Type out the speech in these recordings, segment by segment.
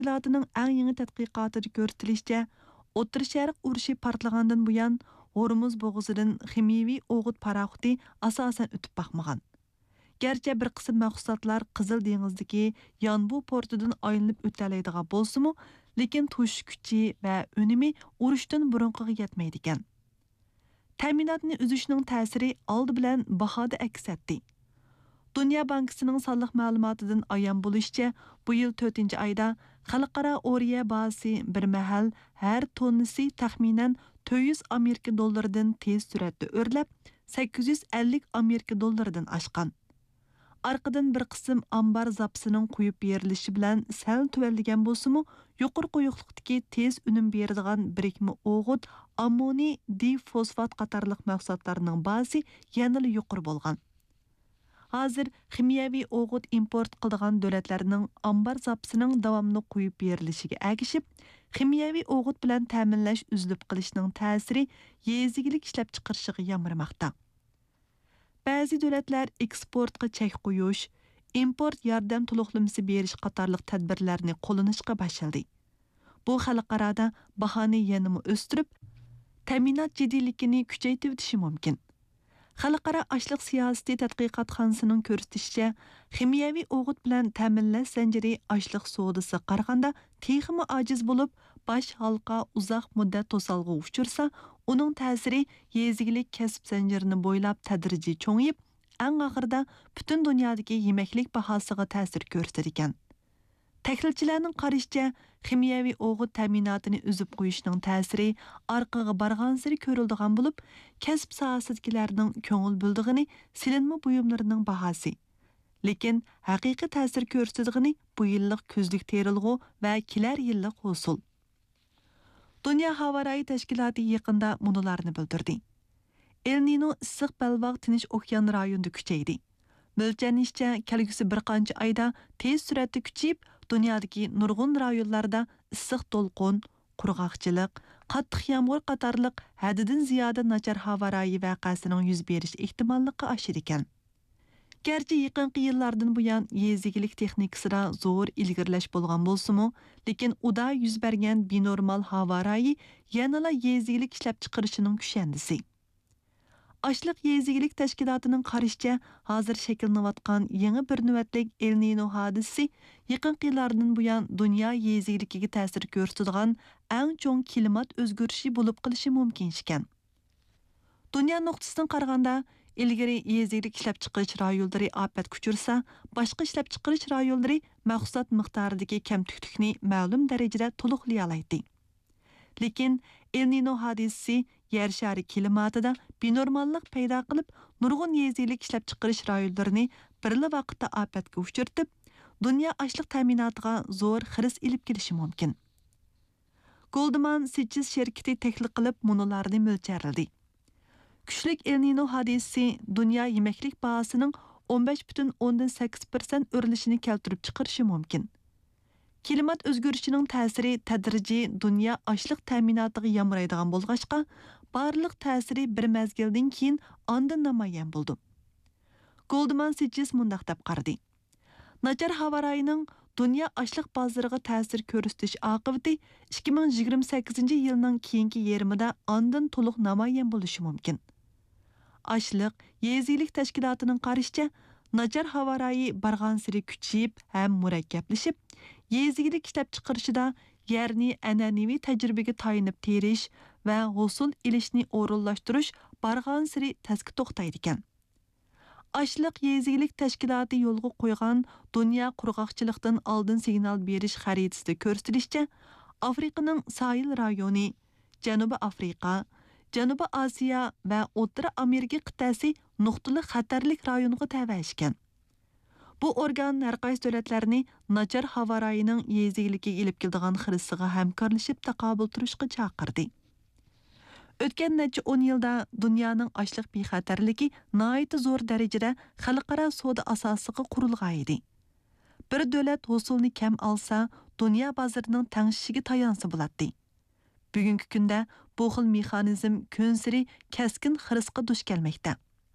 tashkilotining eng yangi tadqiqotida ko'rsatilishicha, O'rta Sharq urushi portlagandan buyon Hormuz bo'g'uzidan ximiyaviy o'g'it paraxoti asosan o'tib boqmagan. Gerçi bir qism mahsulotlar Qizil dengizdagi Yanbu portidan aylanib o'toladigan bo'lsa-mu, lekin tush kuchi va unumi urushdan burunqiga yetmaydi ekan. Ta'minotni uzishning ta'siri oldi bilan bahoda aks etdi. Dünya Bankasının sonliq ma'lumotidan ayon bo'lishicha, bu yil 4-oyda xalqaro Oriya bazasi bir mahal har tonnasi taxminan 400 Amerika dollaridan tez suratda o'rlab, 850 Amerika dollaridan oshgan. Arqadan bir qism ambar zapsining qo'yib berilishi bilan sal tuvalligan bo'lsa-mu, yuqori quyuqlikdagi tez unum beradigan birikma o'g'it, ammoniy difosfat qatorliq mahsulotlarning bazasi yanada yuqori bo'lgan. Hozir ximiyaviy o'g'it import qiladigan davlatlarning ambar zapsining davomli qo'yib berilishiga ergishib, ximiyaviy o'g'it bilan ta'minlash uzilib qilishining ta'siri yezigilik ishlab chiqarishiga yamramoqda. Ba'zi davlatlar eksportga chek qo'yish, import yordam to'liqlamasi berish qatorliq tadbirlarni qo'llanishga boshladi. Bu xalqarada bahoni yanada o'stirib, ta'minot jiddiyligini kuchaytirib o'tishi mumkin. Xalqaro ashliq siyosati tadqiqotxonasining ko'rsatishicha, ximiyaviy o'g'it bilan ta'minlash zanjiri ashliq savdosi qaraganda texmi ojiz bo'lib, bosh halqa uzoq muddat to'salg'i uchursa, uning ta'siri yezigilik kasb zanjirini bo'ylab tadrijiy cho'ngib, eng oxirida butun dunyodagi yemaklik bahosiga ta'sir ko'rsatadi ekan. Tahlilchilarning qarashicha, ximiyaviy o'g'it ta'minotini uzib qo'yishning ta'siri orqaga borgan sari ko'riladigan bo'lib, kasb sohasidagilarning ko'ngil bildig'ini silinma buyumlarining bahosi. Lekin haqiqiy ta'sir ko'rsatig'ini bu yillik kuzlik terilg'u va kelar yillik hosil. Dünya Havo Rayi Tashkiloti yaqinda munolarni bildirdi. El Nino issiq balvoq Tinch okean rayonida kuchaydi. Mo'ljallanishcha, kelgusi bir qancha oyda tez suratda kuchayib, dunyodagi nurg'un rayonlarda issiq to'lqin, qurg'oqchilik, qattiq yomg'ir qatorliq haddidan ziyoda nachar havo rayi voqeasining yuz berish ehtimolligi oshir ekan. Gerçi yaqinqi yillardan buyon yezigilik texnikasida zo'r ilgirlash bo'lgan bo'lsa-mu, lekin uda yuz bergan binormal havo rayi yanala yezigilik ishlab chiqarishining kushandisi. Ashliq yezigilik tashkilotining qarashicha, hozir shakllanayotgan yangi bir navbatlik El Nino hodisi yaqinqi yillardan buyon dunyo yezigiligiga ta'sir ko'rsatadigan eng cho'ng klimat o'zgarishi bo'lib qolishi mumkin ekan. Dunyo nuqtasidan qaraganda, ilgari yezigilik ishlab chiqarish rayonlari ofat kuchursa, boshqa ishlab chiqarish rayonlari mahsulot miqdoridagi kamtuklikni ma'lum darajada to'liqlay oladi. Lekin El Nino hodisi yer shari klimatida binormallik paydo qilib, nurg'un yezigilik ishlab chiqarish rayonlarini birla vaqtda ofatga uchirtib, dunyo ashliq ta'minotiga zo'r xiris ilib kelishi mumkin. Goldman Sachs shirkati tahlil qilib munolarni mo'ljaladi. Kuchlik El Nino hodisi dunyo yemaklik bahosining 15,8% o'rilishini keltirib chiqarishi mumkin. Klimat o'zgarishining ta'siri tadrijiy dunyo ashliq ta'minotiga yamraydigan bo'lg'achqa, barliq ta'siri bir mezgildan keyin ondan namoyon bo'ldi. Goldman Sachs mundaq deb qaradi. Nachar havo rayining dunyo ashliq bozoriga ta'sir ko'rsatish oqibati 2028-yilning keyingi yarmida ondan to'liq namoyon bo'lishi mumkin. Ashliq yezigilik tashkilotining qarashicha, nachar havo rayi bargan siri kuchayib ham murakkablashib, yezigilik ishlab chiqarishida yerni an'anaviy tajribaga tayinib terish va hosil ilishni o'rinlashtirish bargan siri tezga to'xtaydi ekan. Ashliq yezigilik tashkiloti yo'lga qo'ygan dunyo qurg'oqchilikdan oldin signal berish xaritasida ko'rsatilishicha, Afrikaning sohil rayoni, Janubiy Afrika, Janubiy Osiyo va O'rta Amerika qit'asi nuqtali xatarlik rayoniga tavashgan. Bu organ har qaysi davlatlarni nachar havo rayining yezigiligiga ilib keladigan xirisiga hamkorlashib taqobil turishga chaqirdi. O'tgan necha 10 yilda dunyoning ashliq bexatarligi nihoyat zo'r darajada xalqaro savdo asosiga qurilgan edi. Bir davlat hosilni kam olsa, dunyo bozorining tangshishiga tayansa bo'ladi. Bugungi kunda bu xil mexanizm kunsiri keskin xirisga duch kelmoqda.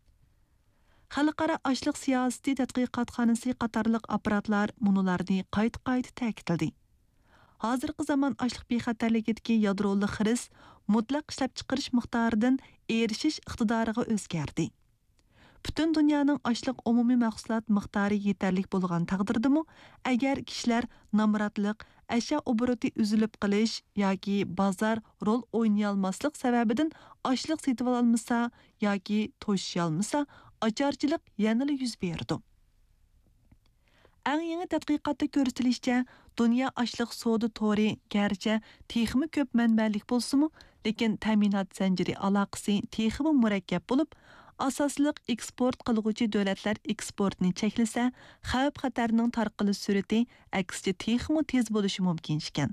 Xalqaro ashliq siyosati tadqiqotxonasi qatorliq apparatlar munolarni qayta ta'kidladi. hozirgi zamon ochliq bexatarligidagi yadroli xiris mutlaq ishlab chiqarish miqdoridan erishish iqtidoriga o'zgardi. Bütün dünyanın açlıq umumi mahsulot miqdori yetarlik bo'lgan taqdirdimi, agar kishilar namratliq, ashyo oboroти üzülüp qilish yoki bozor rol o'ynayolmaslik sababidan ochliq setib olmasa yoki to'shisholmasa, ocharchilik yanada yuz berdi. Eng yangi tadqiqotda ko'rsatilishicha, dunyo ochliq savdo to'ri garchi texmi ko'p manbalik bo'lsa-mu, lekin ta'minot zanjiri aloqasi texmi murakkab bo'lib, asosliq eksport qilguvchi davlatlar eksportni cheklasa, xavf-xatarning tarqalish sur'ati aksicha texmi tez bo'lishi mumkin ekan.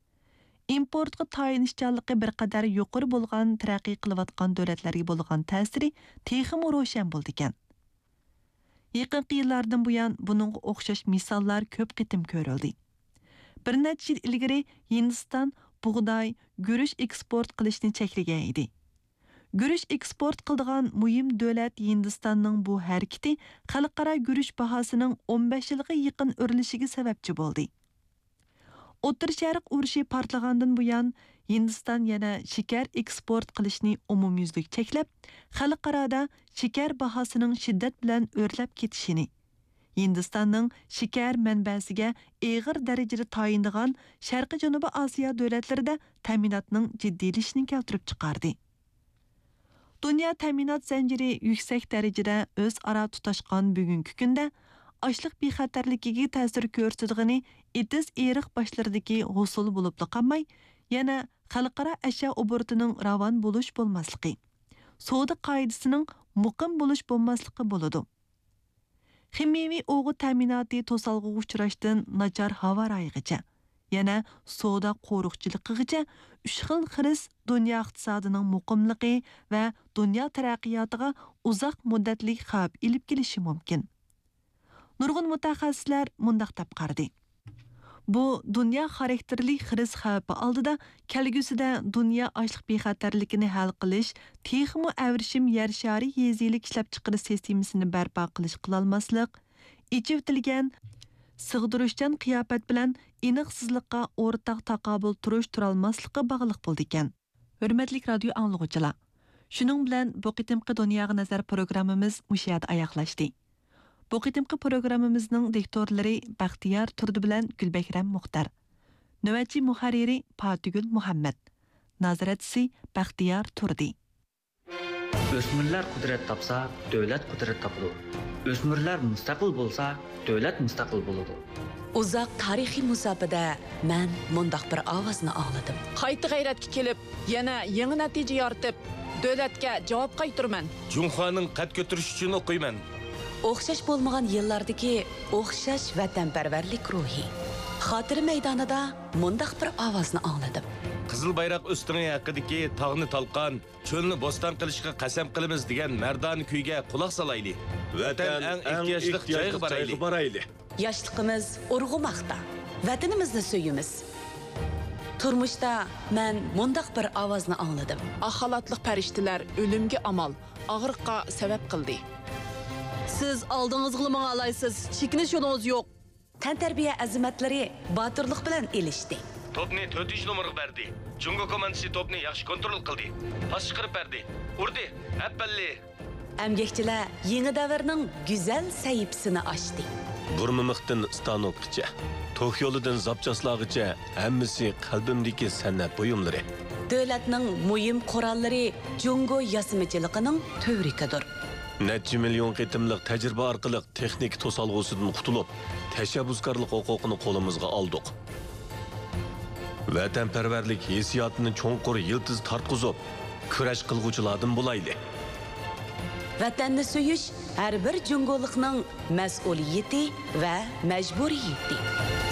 Importga tayinishchanligi bir qadar yuqori bo'lgan taraqqiy qilayotgan davlatlarga bo'lgan ta'siri texmi ro'shan bo'ldi ekan. Yaqinqi yillardan buyon buningga o'xshash misollar ko'p qitim ko'rildi. Bir necha yil ilgari Hindiston bug'doy, guruch eksport qilishni cheklagan edi. Guruch eksport qiladigan muhim davlat Hindistonning bu harakati xalqaro guruch bahosining 15 yilga yaqin o'rilishiga sababchi bo'ldi. O'rta Sharq urushi portlagandan buyon Hindiston yana shakar eksport qilishni umumyuzlik cheklab, xalqaroda shakar bahosining shiddat bilan o'rlab ketishini, Hindistonning shakar manbasiga og'ir darajada tayindigan Sharqiy Janubiy Osiyo davlatlarida ta'minotning jiddiylashishini keltirib chiqardi. Dünya ta'minot zanjiri yuksak darajada o'zaro tutashgan bugungi kunda ochliq bexatarligiga ta'sir ko'rsatgani etiz eriq boshlaridagi g'usul bo'lib qolmay, yana xalqaro ashyo obortining ravon bo'lish bo'lmasligi, savdo qoidasining muqim bo'lish bo'lmasligi bo'ladi. Ximiyaviy o'g'it ta'minoti to'salg'iga uchrashdan nachar havo rayigacha, yana savdo qo'riqchiligigacha 3 xil xiris dunyo iqtisodining muqimligi va dunyo taraqqiyotiga uzoq muddatli xavf ilib kelishi mumkin. Nurg'un mutaxassislar mundaq deb qaradi. Bu dunyo xarakterli xiris xavfi oldida kelgusida dunyo ochliq bexatarligini hal qilish, texmi avrishim yer shari yezilik ishlab chiqarish sistemasini barpo qilish qilolmaslik, ichivitilgan sig'dirishchan qiyofat bilan aniqsizlikqa o'rtaq taqobil turish turolmasligi bog'liq bo'ldi ekan. Hurmatli radio anglovchilar, shuning bilan bu qitimqi dunyoga nazar programmamiz mushayada oyoqlashdi. Bu qitimqi programmamizning diktorlari Baxtiyor Turdi bilan Gulbakram Muxtar, navbatchi muharriri Fatugul Muhammad, nazoratchisi Baxtiyor Turdi. O'smirlar qudrat topsa, davlat qudrat topadi. O'smirlar mustaqil bo'lsa, davlat mustaqil bo'ladi. Uzoq tarixiy musofada men mundaq bir ovozni angladim. Qayta g'ayratga kelib, yana yangi natija yoritib, davlatga javob qaytarman. Junxoning qad ko'tarish uchun o'qiyman. O'xshash bo'lmagan yillardagi o'xshash vatanparvarlik ruhi. Xotira maydonida mundaq bir ovozni angladim. Qizil bayroq ustungi haqidagi tog'ni talqon, cho'lni bo'ston qilishga qasam qilamiz degan mardona kuyga quloq solaylik. Vatan eng ehtiyojli joyga boraylik. Yoshligimiz urg'umoqda. Vatanimizni suyimiz. Turmushda men mundaq bir ovozni angladim. Axalatliq farishtalar o'limga amal, og'riqqa sabab qildi. Siz oldingizga menga alaysiz, chekinish yo'lingiz yo'q. Tantarbiya azimatlari botirlik bilan elishdi. Topni 4-numaraga berdi. Jungo komandasi topni yaxshi kontrol qildi. Pas chiqarib berdi. Urdi. Appalli. Emgekçiler yeni davrning güzel sayıpsını açtı. Burmumukdan stanokgacha, to'q yo'lidan zapchaslag'icha hammasi qalbimdagi san'at buyumlari. Davlatning muhim qurollari Jungo yasimichiligining tövrikidir. Necha million qitimliq tajriba orqali texnik to'salg'usidan qutulib, tashabbuskorlik huquqini qo'limizga oldik. Vatanparvarlik hissiyotini cho'nqur yiltiz tartqizib, kurash qilguvchilardan bo'laylik. Vatanni suyish har bir jungolikning mas'uliyati va majburiyati.